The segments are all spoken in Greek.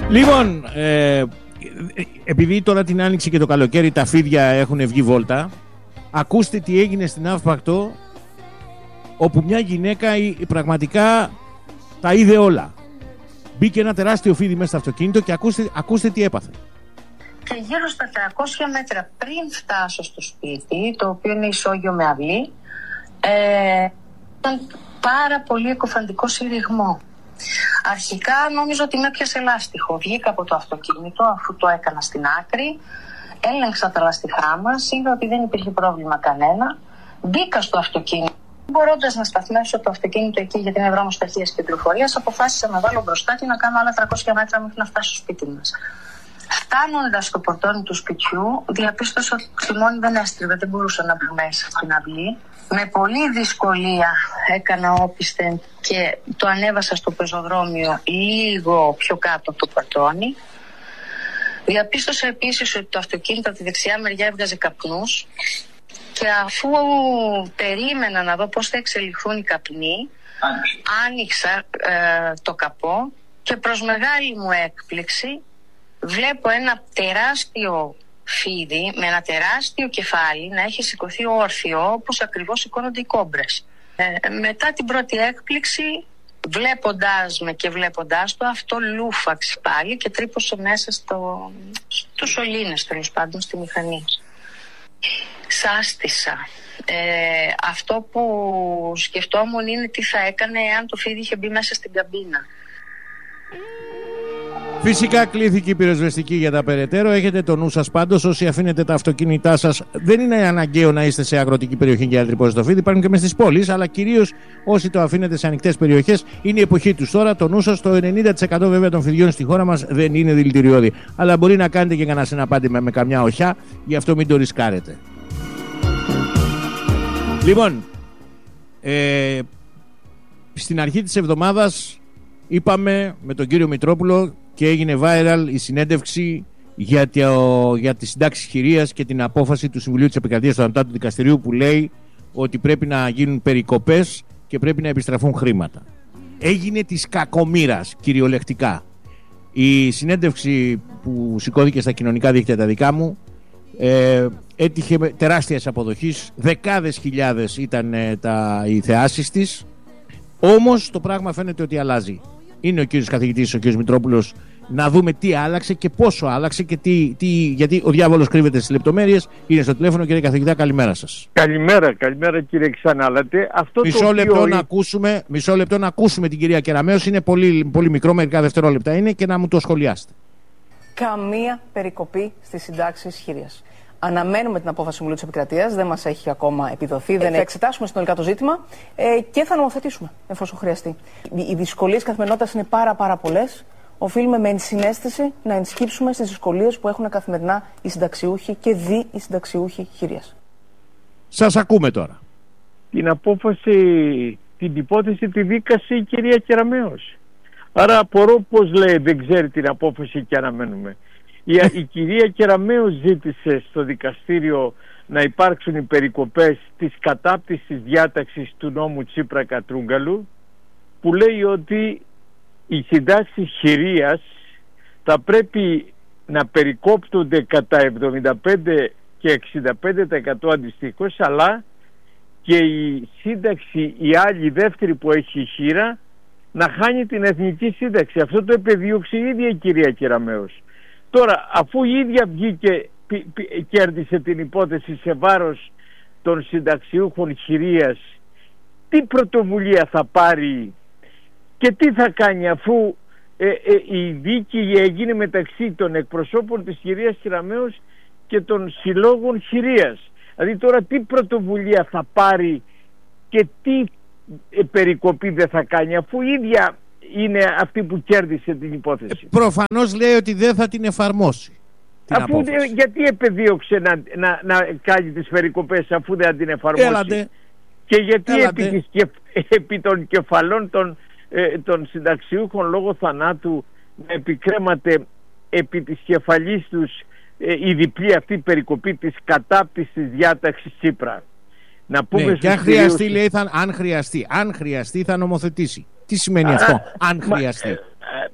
Λοιπόν, επειδή τώρα την άνοιξη και το καλοκαίρι τα φίδια έχουν βγει βόλτα, ακούστε τι έγινε στην Αύπακτο, όπου μια γυναίκα πραγματικά τα είδε όλα. Μπήκε ένα τεράστιο φίδι μέσα στο αυτοκίνητο και ακούστε τι έπαθε. Και γύρω στα 300 μέτρα πριν φτάσω στο σπίτι, το οποίο είναι ισόγειο με αυλή, ήταν πάρα πολύ εκοφαντικό συρριγμό. Αρχικά νόμιζα ότι με έπιασε λάστιχο. Βγήκα από το αυτοκίνητο αφού το έκανα στην άκρη, έλεγξα τα λάστιχά μας, είδα ότι δεν υπήρχε πρόβλημα κανένα. Μπήκα στο αυτοκίνητο. Μπορώντας να σταθμεύσω το αυτοκίνητο εκεί, γιατί είναι δρόμος ταχείας κυκλοφορίας, αποφάσισα να βάλω μπροστά και να κάνω άλλα 300 μέτρα μέχρι να φτάσω στο σπίτι μας. Φτάνοντας στο πορτόνι του σπιτιού, διαπίστωσα ότι το τιμόνι δεν έστριβε, δεν μπορούσα να μπω μέσα στην αυλή. Με πολλή δυσκολία έκανα όπισθεν και το ανέβασα στο πεζοδρόμιο λίγο πιο κάτω από το πορτόνι. Διαπίστωσα επίσης ότι το αυτοκίνητο από τη δεξιά μεριά έβγαζε καπνούς και αφού περίμενα να δω πώς θα εξελιχθούν οι καπνοί, άνοιξα το καπό και προς μεγάλη μου έκπληξη βλέπω ένα τεράστιο φίδι με ένα τεράστιο κεφάλι να έχει σηκωθεί όρθιο, όπως ακριβώς σηκώνονται οι κόμπρες. Μετά την πρώτη έκπληξη, βλέποντάς με και βλέποντάς το, αυτό λούφαξε πάλι και τρύπωσε μέσα στους σωλήνες, τέλος πάντων, στη μηχανή. Σάστησα. Αυτό που σκεφτόμουν είναι τι θα έκανε εάν το φίδι είχε μπει μέσα στην καμπίνα. Φυσικά κλήθηκε η πυροσβεστική για τα περαιτέρω. Έχετε το νου σας πάντως, όσοι αφήνετε τα αυτοκίνητά σας. Δεν είναι αναγκαίο να είστε σε αγροτική περιοχή για να τρυπώσετε το φίδι. Υπάρχουν και μες στις πόλεις, αλλά κυρίως όσοι το αφήνετε σε ανοιχτές περιοχές. Είναι η εποχή τους τώρα. Το νου σας, το 90% βέβαια των φιδιών στη χώρα μας δεν είναι δηλητηριώδη. Αλλά μπορεί να κάνετε και κανένα συναπάτι με καμιά οχιά, γι' αυτό μην το ρισκάρετε. Λοιπόν, στην αρχή της εβδομάδας είπαμε με τον κύριο Μητρόπουλο και έγινε viral η συνέντευξη για τις συντάξεις χειρίας και την απόφαση του Συμβουλίου της Επικρατείας του Ανώτατου Δικαστηρίου που λέει ότι πρέπει να γίνουν περικοπές και πρέπει να επιστραφούν χρήματα. Έγινε της κακομοίρας κυριολεκτικά. Η συνέντευξη που σηκώθηκε στα κοινωνικά δίκτυα τα δικά μου έτυχε τεράστιας αποδοχής, δεκάδες χιλιάδες ήταν οι θεάσεις της, όμως το πράγμα φαίνεται ότι αλλάζει. Είναι ο κύριος καθηγητής, ο κύριος Μητρόπουλος, να δούμε τι άλλαξε και πόσο άλλαξε και γιατί ο διάβολος κρύβεται στις λεπτομέρειες. Είναι στο τηλέφωνο. Κύριε καθηγητά, καλημέρα σας. Καλημέρα κύριε Ξανάλατε. Μισό λεπτό να ακούσουμε την κυρία Κεραμέως. Είναι πολύ, πολύ μικρό, μερικά δευτερόλεπτα είναι, και να μου το σχολιάσετε. Καμία περικοπή στις συντάξεις χειρίας. Αναμένουμε την απόφαση του Συμβουλίου της Επικρατείας, δεν μας έχει ακόμα επιδοθεί. Θα εξετάσουμε συνολικά το ζήτημα και θα νομοθετήσουμε εφόσον χρειαστεί. Οι δυσκολίες καθημερινότητας είναι πάρα πολλές. Οφείλουμε με ενσυναίσθηση να ενσκύψουμε στις δυσκολίες που έχουν καθημερινά οι συνταξιούχοι και οι συνταξιούχοι χειρίας. Σας ακούμε τώρα. Την απόφαση, την υπόθεση τη δίκασε η κυρία Κεραμέως. Άρα απορώ πώς λέει δεν ξέρει την απόφαση και αναμένουμε. Η κυρία Κεραμέως ζήτησε στο δικαστήριο να υπάρξουν οι περικοπές της κατάπτυσης διάταξης του νόμου Τσίπρα-Κατρούγκαλου, που λέει ότι οι συντάξεις χειρίας θα πρέπει να περικόπτονται κατά 75 και 65% αντιστοίχως, αλλά και η σύνταξη, η άλλη δεύτερη που έχει η χείρα, να χάνει την εθνική σύνταξη. Αυτό το επεδίωξε η ίδια η κυρία Κεραμέως. Τώρα, αφού η ίδια βγήκε, κέρδισε την υπόθεση σε βάρος των συνταξιούχων χειρίας, τι πρωτοβουλία θα πάρει και τι θα κάνει, αφού η δίκη έγινε μεταξύ των εκπροσώπων της κυρίας Κεραμέως και των συλλόγων χειρίας. Δηλαδή τώρα τι πρωτοβουλία θα πάρει και τι περικοπή δεν θα κάνει, αφού η ίδια είναι αυτή που κέρδισε την υπόθεση. Προφανώς λέει ότι δεν θα την εφαρμόσει. Αφού γιατί επεδίωξε να κάνει τις περικοπές αφού δεν την εφαρμόσει. Και γιατί επί των κεφαλών των συνταξιούχων λόγω θανάτου να επικρέμαται επί της κεφαλής τους η διπλή αυτή περικοπή της κατάπτυσης διάταξης Τσίπρα. Να πούμε και αν χρειαστεί, λέει, αν χρειαστεί θα νομοθετήσει. Τι σημαίνει αυτό, αν χρειαστεί?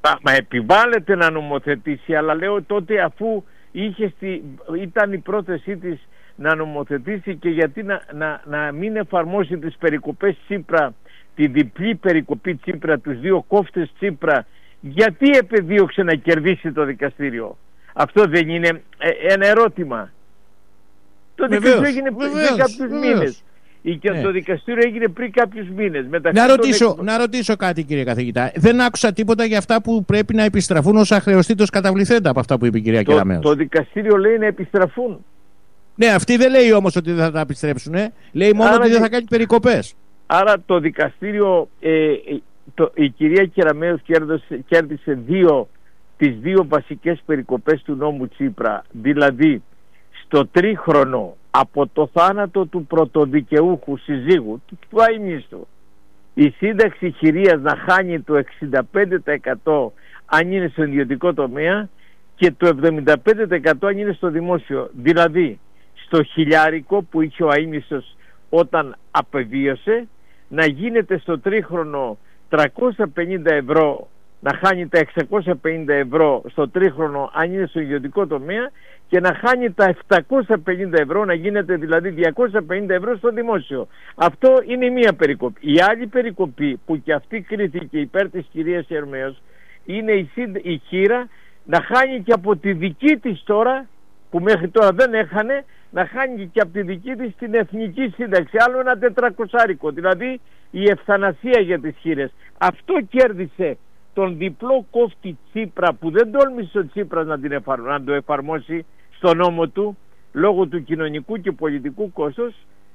Μα επιβάλλεται να νομοθετήσει, αλλά λέω τότε αφού ήταν η πρόθεσή της να νομοθετήσει, και γιατί να μην εφαρμόσει τις περικοπές Τσίπρα, τη διπλή περικοπή Τσίπρα, τους 2 κόφτες Τσίπρα, γιατί επεδίωξε να κερδίσει το δικαστήριο? Αυτό δεν είναι ένα ερώτημα? Το δικαστήριο έγινε πριν κάποιους μήνες. Το δικαστήριο έγινε πριν κάποιους μήνες. Να ρωτήσω κάτι, κύριε καθηγητά. Δεν άκουσα τίποτα για αυτά που πρέπει να επιστραφούν ως αχρεωστήτως καταβληθέντα από αυτά που είπε η κυρία Κεραμέως. Το δικαστήριο λέει να επιστραφούν. Ναι, αυτή δεν λέει όμως ότι δεν θα τα επιστρέψουν. Λέει μόνο ότι δεν θα κάνει περικοπές. Άρα το δικαστήριο, η κυρία Κεραμέως κέρδισε τις 2 βασικές περικοπές του νόμου Τσίπρα. Δηλαδή στο τρίχρονο από το θάνατο του πρωτοδικαιούχου συζύγου, του αημίστου, η σύνταξη χειρίας να χάνει το 65% αν είναι στο ιδιωτικό τομέα και το 75% αν είναι στο δημόσιο. Δηλαδή στο χιλιάρικο που είχε ο αείμιστος όταν απεβίωσε, να γίνεται στο τρίχρονο 350 ευρώ, να χάνει τα 650 ευρώ στο τρίχρονο αν είναι στο ιδιωτικό τομέα, και να χάνει τα 750 ευρώ, να γίνεται δηλαδή 250 ευρώ στο δημόσιο. Αυτό είναι μία περικοπή. Η άλλη περικοπή που και αυτή κρίθηκε υπέρ της κυρίας Κεραμέως είναι η χείρα να χάνει και από τη δική της τώρα, που μέχρι τώρα δεν έχανε, να χάνει και από τη δική της την εθνική σύνταξη, άλλο ένα 400, δηλαδή η ευθανασία για τις χείρες. Αυτό κέρδισε τον διπλό κόφτη Τσίπρα, που δεν τόλμησε ο Τσίπρας να το εφαρμόσει στο νόμο του λόγω του κοινωνικού και πολιτικού κόστος.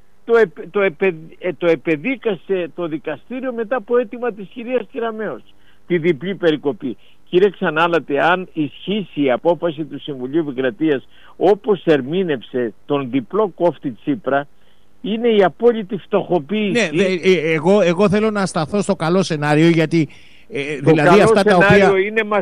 Το επεδίκασε το δικαστήριο μετά από αίτημα της κυρίας Κεραμέως, τη διπλή περικοπή. Κύριε Ξανάλατε, αν ισχύσει η απόφαση του Συμβουλίου Επικρατείας όπως ερμήνευσε τον διπλό κόφτη Τσίπρα, είναι η απόλυτη φτωχοποίηση. Ναι, εγώ θέλω να σταθώ στο καλό σενάριο, γιατί το δηλαδή καλό αυτά τα σενάριο οποία είναι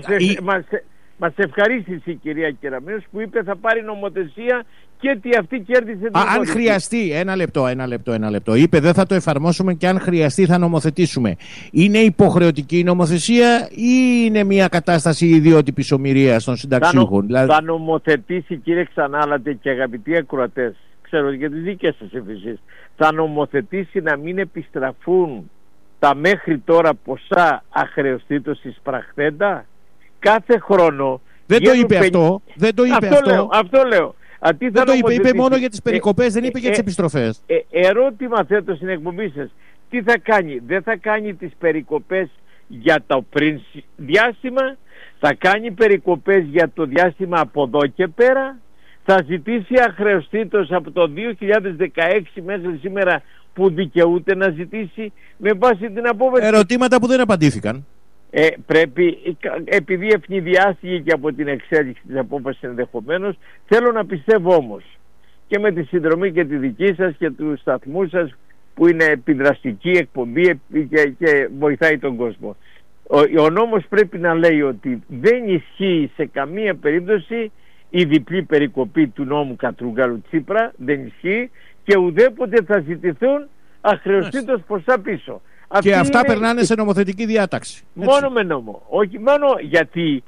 μας ευχαρίστησε η κυρία Κεραμέως που είπε θα πάρει νομοθεσία και ότι αυτή κέρδισε την αν χρειαστεί, ένα λεπτό, είπε δεν θα το εφαρμόσουμε και αν χρειαστεί θα νομοθετήσουμε. Είναι υποχρεωτική η νομοθεσία ή είναι μια κατάσταση ιδιότυπης ομηρίας των συνταξιούχων? Θα νομοθετήσει, κύριε Ξανάλατε και αγαπητοί ακροατές, ξέρω για τις δικές σας εμφυσίες, θα νομοθετήσει να μην επιστραφούν τα μέχρι τώρα ποσά αχρεωστήτως εισπραχθέντα κάθε χρόνο. Δεν το είπε αυτό. Δεν το είπε αυτό. Αυτό λέω. Δεν το είπε μόνο για τις περικοπές, δεν είπε για τις επιστροφές. Ερώτημα θέτω στην εκπομπή σας. Τι θα κάνει? Δεν θα κάνει τις περικοπές για το πριν διάστημα, θα κάνει περικοπές για το διάστημα από εδώ και πέρα, θα ζητήσει αχρεωστήτως από το 2016 μέχρι σήμερα που δικαιούται να ζητήσει με βάση την απόφαση. Ερωτήματα που δεν απαντήθηκαν. Πρέπει, επειδή ευνηδιάστηκε και από την εξέλιξη της απόφασης ενδεχομένως, θέλω να πιστεύω όμως και με τη συνδρομή και τη δική σας και του σταθμού σας που είναι επιδραστική εκπομπή και βοηθάει τον κόσμο. Ο νόμος πρέπει να λέει ότι δεν ισχύει σε καμία περίπτωση η διπλή περικοπή του νόμου Κατρούγκαλου Τσίπρα, δεν ισχύει, και ουδέποτε θα ζητηθούν αχρεωστήτως ποσά πίσω. Και αυτά περνάνε σε νομοθετική διάταξη. Μόνο με νόμο. Όχι μόνο γιατί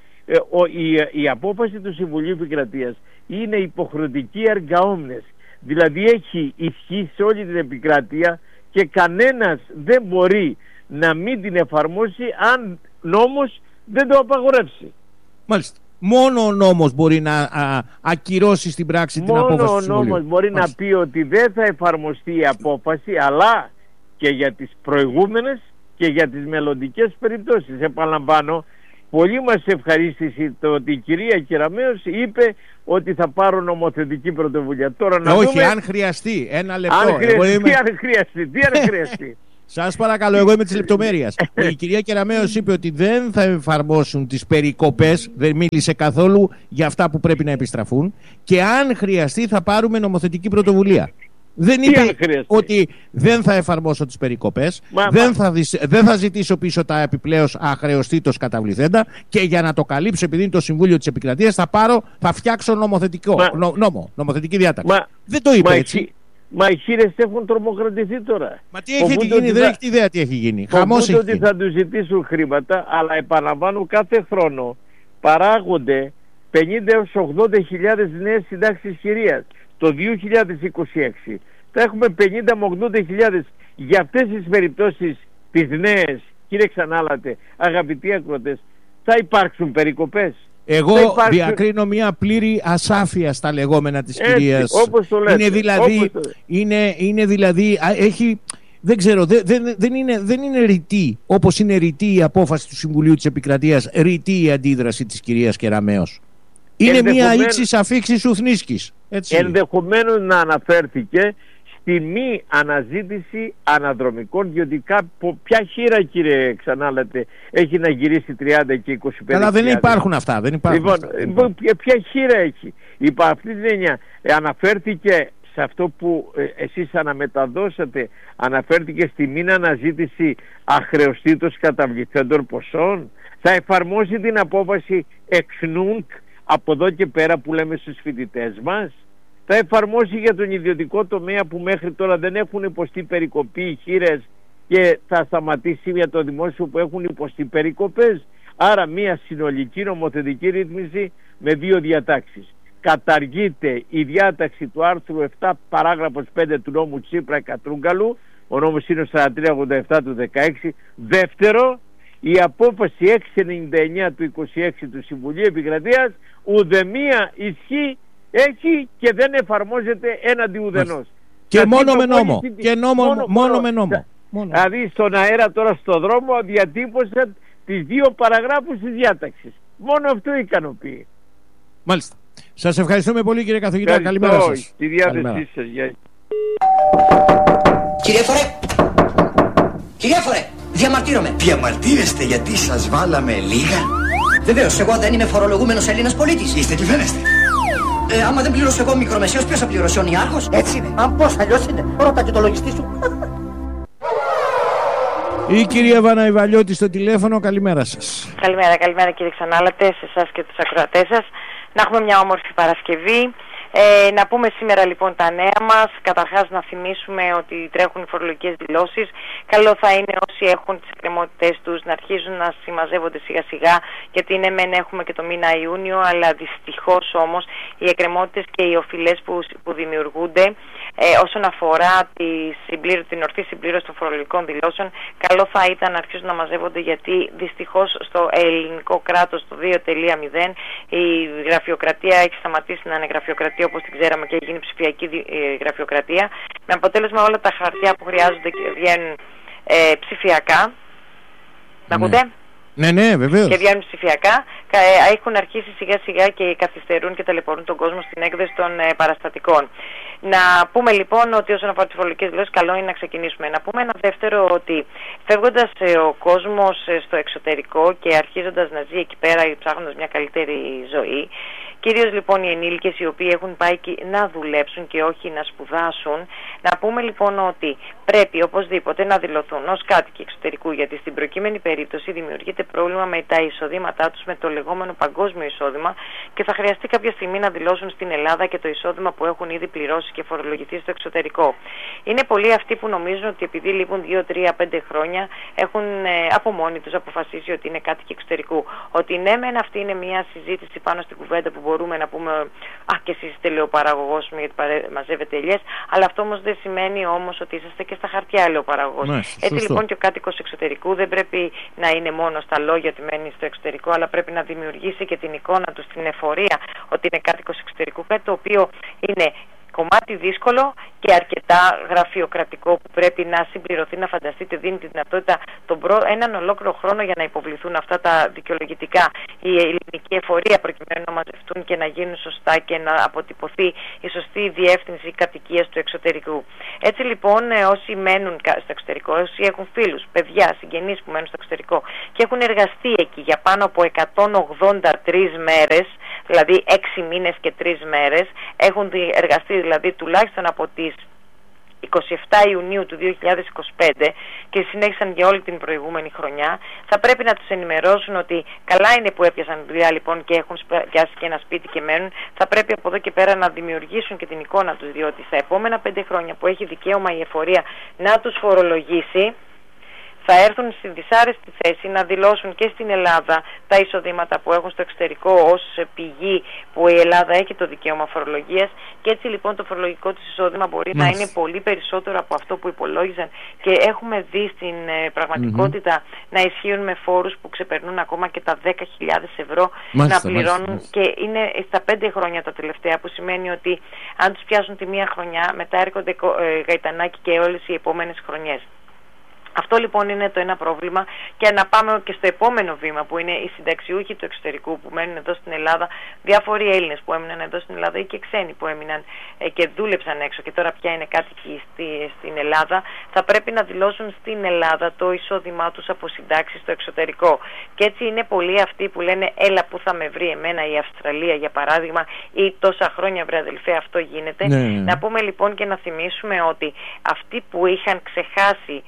η απόφαση του Συμβουλίου Επικρατείας είναι υποχρεωτική erga omnes. Δηλαδή έχει ισχύ σε όλη την επικράτεια και κανένας δεν μπορεί να μην την εφαρμόσει αν νόμος δεν το απαγορεύσει. Μάλιστα. Μόνο ο νόμος μπορεί να ακυρώσει στην πράξη την απόφαση του Συμβουλίου. Μόνο ο νόμος μπορεί να πει ότι δεν θα εφαρμοστεί η απόφαση, αλλά και για τις προηγούμενες και για τις μελλοντικές περιπτώσεις. Επαναλαμβάνω, πολύ μας ευχαρίστησε το ότι η κυρία Κεραμέως είπε ότι θα πάρω νομοθετική πρωτοβουλία. Τώρα να δούμε... αν χρειαστεί, ένα λεπτό. Αν χρειαστεί. Σας παρακαλώ, εγώ είμαι της λεπτομέρειας. Η κυρία Κεραμέως είπε ότι δεν θα εφαρμόσουν τις περικοπές, δεν μίλησε καθόλου για αυτά που πρέπει να επιστραφούν, και αν χρειαστεί θα πάρουμε νομοθετική πρωτοβουλία. Δεν είπε ότι δεν θα εφαρμόσω τις περικοπές, δεν θα ζητήσω πίσω τα επιπλέον αχρεωστήτως καταβληθέντα, και για να το καλύψω, επειδή είναι το Συμβούλιο της Επικρατείας, θα φτιάξω νομοθετική διάταξη. Δεν το είπε έτσι. Μα οι χήρες έχουν τρομοκρατηθεί τώρα. Μα τι έχει γίνει, δεν έχει ιδέα τι έχει γίνει. Χαμός έχει ότι θα τους ζητήσουν χρήματα, αλλά επαναλαμβάνω, κάθε χρόνο παράγονται 50 έως 80.000 νέες συντάξεις χειρίας. Το 2026 θα έχουμε 50 με 80.000. Για αυτές τις περιπτώσεις τις νέες, κύριε Ξανάλατε, αγαπητοί ακροατές, θα υπάρξουν περικοπές. Εγώ διακρίνω μια πλήρη ασάφεια στα λεγόμενα της κυρίας. Όπως το λέτε. Είναι δηλαδή έχει, δεν ξέρω, δεν είναι ρητή, όπως είναι ρητή η απόφαση του Συμβουλίου της Επικρατείας, ρητή η αντίδραση της κυρίας Κεραμέως. Είναι μια ίξης αφήξης ουθνίσκης. Ενδεχομένως να αναφέρθηκε στη μη αναζήτηση αναδρομικών, διότι ποια χείρα, κύριε Ξανάλατε, έχει να γυρίσει 30 και 25. Αλλά δεν υπάρχουν αυτά. Λοιπόν, ποια χείρα έχει. Υπό αυτή την έννοια αναφέρθηκε σε αυτό που εσείς αναμεταδώσατε, αναφέρθηκε στη μη αναζήτηση αχρεωστήτως καταβληθέντων ποσών. Θα εφαρμόσει την απόφαση εξνούντ από εδώ και πέρα που λέμε στους φοιτητές μας. Θα εφαρμόσει για τον ιδιωτικό τομέα που μέχρι τώρα δεν έχουν υποστεί περικοπή οι χήρες και θα σταματήσει για το δημόσιο που έχουν υποστεί περικοπές. Άρα μια συνολική νομοθετική ρύθμιση με δύο διατάξεις. Καταργείται η διάταξη του άρθρου 7 παράγραφος 5 του νόμου Τσίπρα Κατρούγκαλου, ο νόμος είναι ο 4387 του 16. Δεύτερο, η απόφαση 699 του 26 του Συμβουλίου Επικρατείας ουδεμία ισχύ έχει και δεν εφαρμόζεται έναντι ουδενός. Και μόνο με νόμο. Μόνο με νόμο. Δηλαδή στον αέρα τώρα στο δρόμο διατύπωσε τις δύο παραγράφους της διάταξης. Μόνο αυτό ικανοποιεί. Μάλιστα. Σας ευχαριστούμε πολύ, κύριε καθηγητά. Καλημέρα σας. Τη διάθεσή σας. Κυρία Φορέ, διαμαρτύρομαι. Διαμαρτύρεστε γιατί σας βάλαμε λίγα? Βεβαίως, εγώ δεν είμαι φορολογούμενος Έλληνας πολίτης. Είστε τι φαίνεστε? Άμα δεν πληρώσω εγώ μικρομεσαίος, ποιος θα πληρώσει, ο νιάρχος? Έτσι είναι. Αν πώς, αλλιώς είναι. Ρώτα και το λογιστή σου. Η κυρία Βαναϊβαλιώτη στο τηλέφωνο, καλημέρα σας. Καλημέρα κύριε Ξανάλατε, σε εσάς και τους ακροατές σας. Να έχουμε μια όμορφη Παρασκευή. Να πούμε σήμερα λοιπόν τα νέα μας. Καταρχάς να θυμίσουμε ότι τρέχουν οι φορολογικές δηλώσεις. Καλό θα είναι όσοι έχουν τις εκκρεμότητες τους να αρχίζουν να συμμαζεύονται σιγά σιγά, γιατί ναι μεν έχουμε και το μήνα Ιούνιο, αλλά δυστυχώς όμως οι εκκρεμότητες και οι οφειλές που δημιουργούνται όσον αφορά την ορθή συμπλήρωση των φορολογικών δηλώσεων, καλό θα ήταν να αρχίσουν να μαζεύονται, γιατί δυστυχώς στο ελληνικό κράτος το 2.0 η γραφειοκρατία έχει σταματήσει να είναι γραφειοκρατία όπως την ξέραμε και γίνει ψηφιακή γραφειοκρατία, με αποτέλεσμα όλα τα χαρτιά που χρειάζονται βγαίνουν ψηφιακά. Να ακούτε? Ναι, βεβαίως. Και βγαίνουν ψηφιακά. Έχουν αρχίσει σιγά σιγά και καθυστερούν και ταλαιπωρούν τον κόσμο στην έκδοση των παραστατικών. Να πούμε λοιπόν ότι όσον αφορά τις φορολογικές δηλώσεις, καλό είναι να ξεκινήσουμε. Να πούμε ένα δεύτερο, ότι φεύγοντας ο κόσμος στο εξωτερικό και αρχίζοντας να ζει εκεί πέρα ψάχνοντας μια καλύτερη ζωή, κυρίως λοιπόν οι ενήλικες οι οποίοι έχουν πάει να δουλέψουν και όχι να σπουδάσουν, να πούμε λοιπόν ότι πρέπει οπωσδήποτε να δηλωθούν ως κάτοικοι εξωτερικού, γιατί στην προκείμενη περίπτωση δημιουργείται πρόβλημα με τα εισοδήματά τους, με το λεγόμενο παγκόσμιο εισόδημα, και θα χρειαστεί κάποια στιγμή να δηλώσουν στην Ελλάδα και το εισόδημα που έχουν ήδη πληρώσει και φορολογηθεί στο εξωτερικό. Είναι πολλοί αυτοί που νομίζουν ότι επειδή λείπουν 2, 3, 5 χρόνια έχουν από μόνοι τους αποφασίσει ότι είναι κάτοικοι εξωτερικού. Ότι ναι, μεν αυτή είναι μια συζήτηση πάνω στην κουβέντα που μπορούμε να πούμε και εσείς είστε ελαιοπαραγωγός μου γιατί μαζεύετε ελιές, αλλά αυτό όμως δεν σημαίνει όμως ότι είσαστε και στα χαρτιά ελαιοπαραγωγός. Έτσι λοιπόν και ο κάτοικος εξωτερικού δεν πρέπει να είναι μόνο στα λόγια ότι μένει στο εξωτερικό, αλλά πρέπει να δημιουργήσει και την εικόνα του στην εφορία ότι είναι κάτοικος εξωτερικού, κάτι το οποίο είναι κομμάτι δύσκολο και αρκετά γραφειοκρατικό που πρέπει να συμπληρωθεί. Να φανταστείτε, δίνει τη δυνατότητα έναν ολόκληρο χρόνο για να υποβληθούν αυτά τα δικαιολογητικά, η ελληνική εφορία, προκειμένου να μαζευτούν και να γίνουν σωστά και να αποτυπωθεί η σωστή διεύθυνση κατοικίας του εξωτερικού. Έτσι λοιπόν, όσοι μένουν στο εξωτερικό, όσοι έχουν φίλους, παιδιά, συγγενείς που μένουν στο εξωτερικό και έχουν εργαστεί εκεί για πάνω από 183 μέρες, δηλαδή 6 μήνες και 3 μέρες, έχουν εργαστεί δηλαδή τουλάχιστον από τις 27 Ιουνίου του 2025 και συνέχισαν για όλη την προηγούμενη χρονιά, θα πρέπει να τους ενημερώσουν ότι καλά είναι που έπιασαν δουλειά λοιπόν και έχουν πιάσει και ένα σπίτι και μένουν, θα πρέπει από εδώ και πέρα να δημιουργήσουν και την εικόνα τους, διότι στα επόμενα 5 χρόνια που έχει δικαίωμα η εφορία να τους φορολογήσει, θα έρθουν στη δυσάρεστη θέση να δηλώσουν και στην Ελλάδα τα εισοδήματα που έχουν στο εξωτερικό ως πηγή που η Ελλάδα έχει το δικαίωμα φορολογίας, και έτσι λοιπόν το φορολογικό της εισόδημα μπορεί να είναι πολύ περισσότερο από αυτό που υπολόγιζαν, και έχουμε δει στην πραγματικότητα να ισχύουν με φόρους που ξεπερνούν ακόμα και τα 10.000 ευρώ να πληρώνουν, και είναι στα 5 χρόνια τα τελευταία, που σημαίνει ότι αν τους πιάσουν τη μία χρονιά μετά έρχονται γαϊτανάκι και όλες οι επόμενες χρονιές. Αυτό λοιπόν είναι το ένα πρόβλημα, και να πάμε και στο επόμενο βήμα που είναι οι συνταξιούχοι του εξωτερικού που μένουν εδώ στην Ελλάδα, διάφοροι Έλληνες που έμειναν εδώ στην Ελλάδα ή και ξένοι που έμειναν και δούλεψαν έξω και τώρα πια είναι κάτοικοι στην Ελλάδα, θα πρέπει να δηλώσουν στην Ελλάδα το εισόδημά τους από συντάξεις στο εξωτερικό. Και έτσι είναι πολλοί αυτοί που λένε έλα που θα με βρει εμένα η Αυστραλία για παράδειγμα, ή τόσα χρόνια βρε αδελφέ αυτό γίνεται. Να πούμε λοιπόν και να θυμίσουμε ότι αυτοί που είχαν ξεχάσει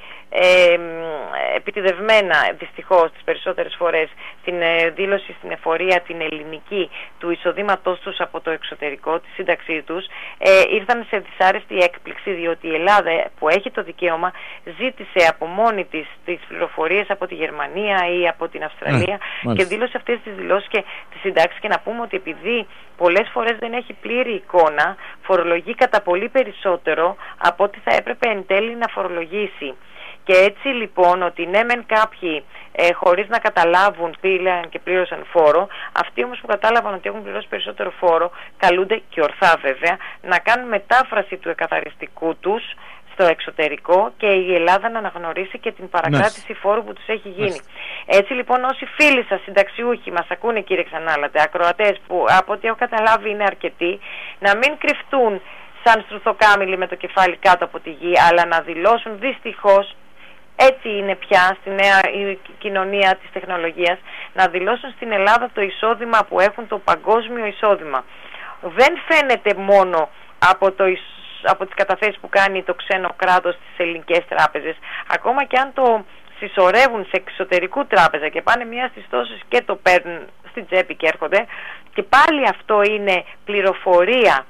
επιτηδευμένα δυστυχώς τις περισσότερες φορές την δήλωση στην εφορία την ελληνική του εισοδήματός τους από το εξωτερικό, τη σύνταξή τους, ήρθαν σε δυσάρεστη έκπληξη, διότι η Ελλάδα που έχει το δικαίωμα ζήτησε από μόνη της τις πληροφορίες από τη Γερμανία ή από την Αυστραλία και δήλωσε αυτές τις δηλώσεις και τις συντάξεις, και να πούμε ότι επειδή πολλές φορές δεν έχει πλήρη εικόνα, φορολογεί κατά πολύ περισσότερο από ό,τι θα έπρεπε εν τέλει να φορολογήσει. Και έτσι λοιπόν ότι ναι μεν κάποιοι χωρίς να καταλάβουν πήγαν και πλήρωσαν φόρο, αυτοί όμως που κατάλαβαν ότι έχουν πληρώσει περισσότερο φόρο καλούνται, και ορθά βέβαια, να κάνουν μετάφραση του εκαθαριστικού τους στο εξωτερικό και η Ελλάδα να αναγνωρίσει και την παρακράτηση φόρου που τους έχει γίνει. Έτσι λοιπόν όσοι φίλοι σας συνταξιούχοι μας ακούνε κύριε Ξανάλατε, ακροατές που από ό,τι έχω καταλάβει είναι αρκετοί, να μην κρυφτούν σαν στρουθοκάμιλοι με το κεφάλι κάτω από τη γη, αλλά να δηλώσουν δυστυχώς, έτσι είναι πια στη νέα κοινωνία της τεχνολογίας, να δηλώσουν στην Ελλάδα το εισόδημα που έχουν, το παγκόσμιο εισόδημα. Δεν φαίνεται μόνο από τις καταθέσεις που κάνει το ξένο κράτος στις ελληνικές τράπεζες, ακόμα και αν το συσσωρεύουν σε εξωτερικού τράπεζα και πάνε μία στις τόσες και το παίρνουν στην τσέπη και έρχονται, και πάλι αυτό είναι πληροφορία.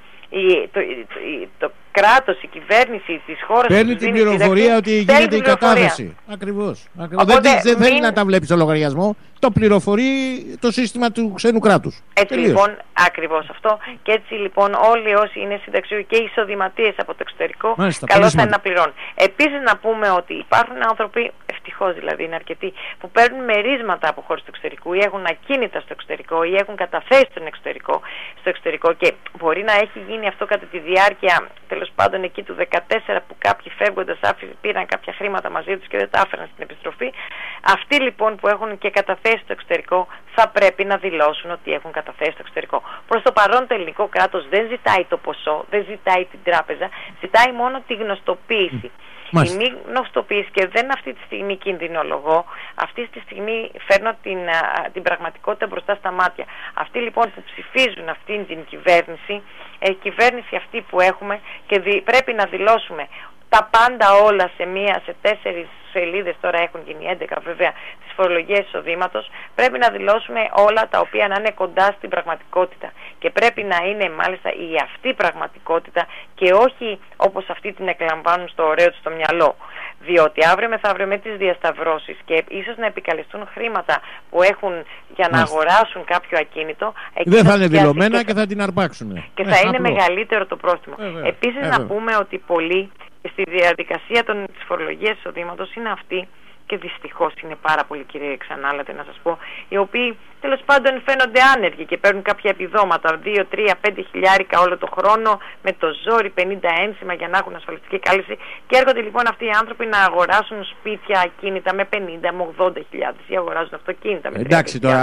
Το κράτος, η κυβέρνηση της χώρας παίρνει την πληροφορία ότι γίνεται η κατάθεση. Ακριβώς. Δεν θέλει να τα βλέπει στο λογαριασμό, το πληροφορεί το σύστημα του ξένου κράτους. Έτσι λοιπόν, ακριβώς αυτό. Και έτσι λοιπόν όλοι όσοι είναι συνταξιούχοι και εισοδηματίες από το εξωτερικό, καλώς θα είναι να πληρώνουν. Επίσης να πούμε ότι υπάρχουν άνθρωποι, ευτυχώς δηλαδή είναι αρκετοί, που παίρνουν μερίσματα από χώρες του εξωτερικού ή έχουν ακίνητα στο εξωτερικό ή έχουν καταθέσει στο εξωτερικό, και μπορεί να έχει γίνει αυτό κατά τη διάρκεια τέλος πάντων εκεί του 2014 που κάποιοι φεύγοντας πήραν κάποια χρήματα μαζί τους και δεν τα άφεραν στην επιστροφή. Αυτοί λοιπόν που έχουν και καταθέσει στο εξωτερικό θα πρέπει να δηλώσουν ότι έχουν καταθέσει στο εξωτερικό. Προς το παρόν το ελληνικό κράτος δεν ζητάει το ποσό, δεν ζητάει την τράπεζα, ζητάει μόνο τη γνωστοποίηση. Η μη γνωστοποίηση, και δεν αυτή τη στιγμή κινδυνολογώ, αυτή τη στιγμή φέρνω την πραγματικότητα μπροστά στα μάτια. Αυτοί λοιπόν που ψηφίζουν αυτήν την κυβέρνηση, κυβέρνηση αυτή που έχουμε, και πρέπει να δηλώσουμε τα πάντα όλα σε 4 σελίδες, τώρα έχουν γίνει 11 βέβαια, τις φορολογίες εισοδήματος, πρέπει να δηλώσουμε όλα τα οποία να είναι κοντά στην πραγματικότητα. Και πρέπει να είναι μάλιστα η αυτή πραγματικότητα και όχι όπως αυτοί την εκλαμβάνουν στο ωραίο τους στο μυαλό. Διότι αύριο μεθαύριο με τις διασταυρώσεις και ίσως να επικαλεστούν χρήματα που έχουν για να αγοράσουν κάποιο ακίνητο, δεν θα είναι δηλωμένα και θα την αρπάξουν. Και θα είναι μεγαλύτερο το πρόστιμο. Επίσης να πούμε ότι πολλοί στη διαδικασία της φορολογίας εισοδήματος είναι αυτοί, και δυστυχώς είναι πάρα πολλοί κύριε Ξανάλατε να σας πω, οι οποίοι τέλος πάντων φαίνονται άνεργοι και παίρνουν κάποια επιδόματα 2, 3, 5 χιλιάρικα όλο το χρόνο με το ζόρι 50 ένσημα για να έχουν ασφαλιστική κάλυψη, και έρχονται λοιπόν αυτοί οι άνθρωποι να αγοράσουν σπίτια ακίνητα με 50 με 80 χιλιάδες ή αγοράζουν αυτοκίνητα με 30. Εντάξει τώρα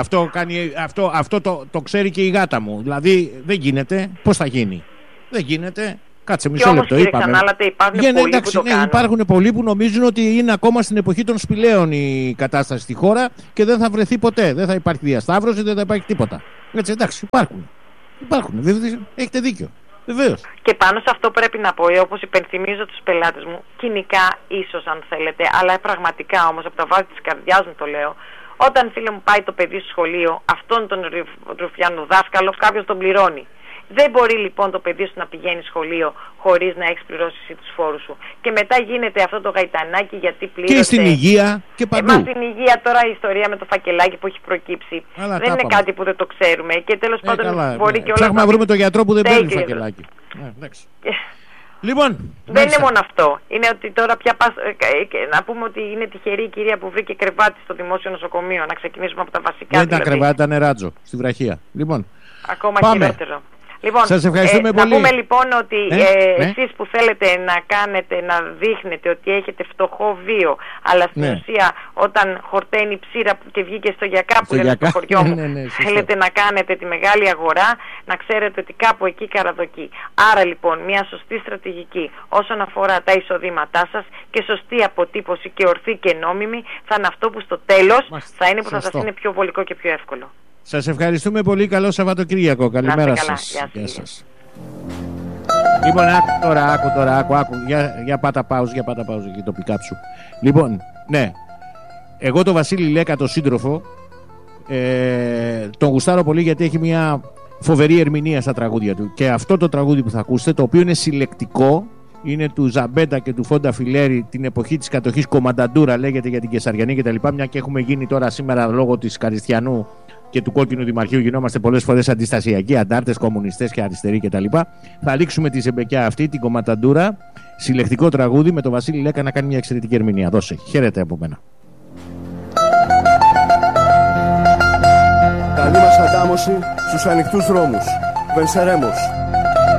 αυτό το ξέρει και η γάτα μου, δηλαδή δεν γίνεται, πώς θα γίνει, δεν γίνεται. Κάτσε μισό λεπτό, είπαμε. Υπάρχουν πολλοί που νομίζουν ότι είναι ακόμα στην εποχή των σπηλαίων η κατάσταση στη χώρα και δεν θα βρεθεί ποτέ. Δεν θα υπάρχει διασταύρωση, δεν θα υπάρχει τίποτα. Έτσι, εντάξει, υπάρχουν. Έχετε δίκιο. Βεβαίως. Και πάνω σε αυτό πρέπει να πω, όπως υπενθυμίζω τους πελάτες μου, κοινικά ίσως αν θέλετε, αλλά πραγματικά όμως από τα βάθη της καρδιάς μου το λέω, όταν φίλε μου πάει το παιδί στο σχολείο, αυτόν τον ρουφιάνο δάσκαλο κάποιος τον πληρώνει. Δεν μπορεί λοιπόν το παιδί σου να πηγαίνει σχολείο χωρίς να έχεις πληρώσει εσύ τους φόρους σου. Και μετά γίνεται αυτό το γαϊτανάκι γιατί πλήρωσε. Και στην υγεία και παντού. Μα στην υγεία τώρα η ιστορία με το φακελάκι που έχει προκύψει δεν είναι κάτι που δεν το ξέρουμε. Και τέλος πάντων μπορεί και όλα. Ψάχνουμε να βρούμε τον γιατρό που δεν παίρνει φακελάκι. Λοιπόν, δεν είναι μόνο αυτό. Είναι ότι τώρα πια να πούμε ότι είναι τυχερή η κυρία που βρήκε κρεβάτι στο δημόσιο νοσοκομείο. Να ξεκινήσουμε από τα βασικά. Δεν ήταν κρεβάτι, ήταν ράτζο στη βραχία. Λοιπόν, ακόμα χειρότερο. Λοιπόν, σας ευχαριστούμε πολύ. Να πούμε λοιπόν ότι εσείς που θέλετε να δείχνετε ότι έχετε φτωχό βίο, αλλά στην ουσία όταν χορταίνει ψήρα και βγήκε στο γιακά που λένε στο χωριό μου, θέλετε να κάνετε τη μεγάλη αγορά, να ξέρετε ότι κάπου εκεί καραδοκεί. Άρα λοιπόν μια σωστή στρατηγική όσον αφορά τα εισοδήματά σας και σωστή αποτύπωση και ορθή και νόμιμη θα είναι αυτό που στο τέλος θα είναι που θα σας είναι πιο βολικό και πιο εύκολο. Σας ευχαριστούμε πολύ. Καλό Σαββατοκύριακο. Καλημέρα σας. Γεια σας. Λοιπόν, άκου. Για πάτα πάουζ για το pick-up σου. Λοιπόν, ναι. Εγώ το Βασίλη Λέκα, τον σύντροφο, τον γουστάρω πολύ γιατί έχει μια φοβερή ερμηνεία στα τραγούδια του. Και αυτό το τραγούδι που θα ακούσετε, το οποίο είναι συλλεκτικό, είναι του Ζαμπέτα και του Φόντα Φιλέρη, την εποχή της κατοχής Κομμανταντούρα, λέγεται, για την Κεσαριανή κτλ. Μια και έχουμε γίνει τώρα σήμερα λόγω της Καριστιανού και του κόκκινου δημαρχείου, γινόμαστε πολλές φορές αντιστασιακοί, αντάρτες, κομμουνιστές και αριστεροί κτλ. Θα ρίξουμε τη ζεμπεκιά αυτή, την Κομμανταντούρα, συλλεκτικό τραγούδι με τον Βασίλη Λέκα να κάνει μια εξαιρετική ερμηνεία. Δώσε. Χαίρετε από μένα. Καλή μας αντάμωση στους ανοιχτούς δρόμους. Venceremos.